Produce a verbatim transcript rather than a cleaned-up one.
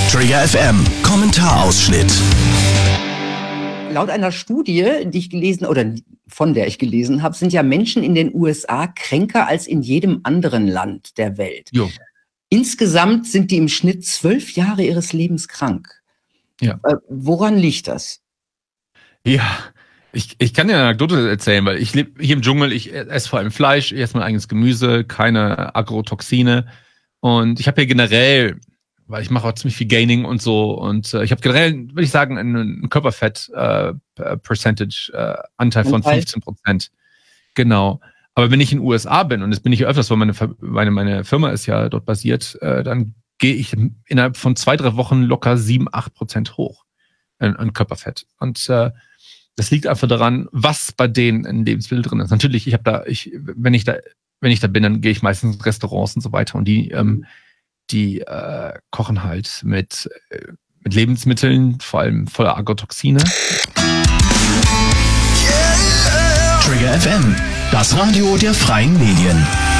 Trigger F M, Kommentarausschnitt. Laut einer Studie, die ich gelesen oder von der ich gelesen habe, sind ja Menschen in den U S A kränker als in jedem anderen Land der Welt. Jo. Insgesamt sind die im Schnitt zwölf Jahre ihres Lebens krank. Ja. Äh, woran liegt das? Ja, ich, ich kann dir eine Anekdote erzählen, weil ich lebe hier im Dschungel, ich esse vor allem Fleisch, ich esse mein eigenes Gemüse, keine Agrotoxine. Und ich habe hier generell, weil ich mache auch ziemlich viel Gaining und so, und äh, ich habe generell, würde ich sagen, einen Körperfett äh, Percentage, äh, Anteil von fünfzehn Prozent. Genau. Aber wenn ich in den U S A bin, und das bin ich öfters, weil meine, meine, meine Firma ist ja dort basiert, äh, dann gehe ich innerhalb von zwei, drei Wochen locker sieben, acht Prozent hoch an, an Körperfett. Und äh, das liegt einfach daran, was bei denen in Lebensmitteln drin ist. Natürlich, ich habe da, ich, wenn ich da, wenn ich da bin, dann gehe ich meistens in Restaurants und so weiter, und die, ähm, die äh, kochen halt mit, äh, mit Lebensmitteln, vor allem voller Agrotoxine. Trigger F M, das Radio der freien Medien.